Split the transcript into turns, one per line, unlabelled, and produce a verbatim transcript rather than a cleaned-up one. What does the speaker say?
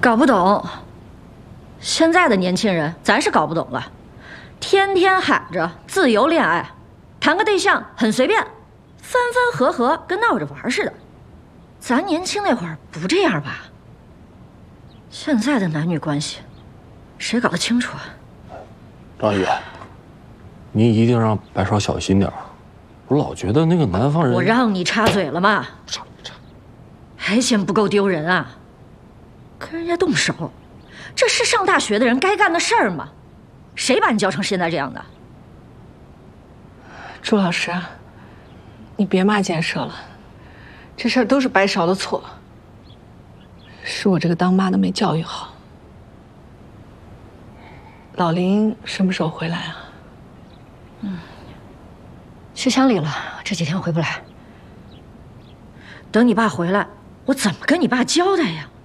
搞不懂。现在的年轻人，咱是搞不懂了，天天喊着自由恋爱，谈个对象很随便，分分合合跟闹着玩似的。咱年轻那会儿不这样吧？现在的男女关系，谁搞得清楚啊？
张宇，你一定让白少小心点儿。我老觉得那个南方人……
我让你插嘴了吗？
插插，
还嫌不够丢人啊？跟人家动手，这是上大学的人该干的事儿吗？谁把你教成现在这样的？
朱老师，你别骂建设了，这事儿都是白少的错，是我这个当妈的没教育好。老林什么时候回来啊？
嗯，去乡里了，这几天回不来。等你爸回来，我怎么跟你爸交代呀？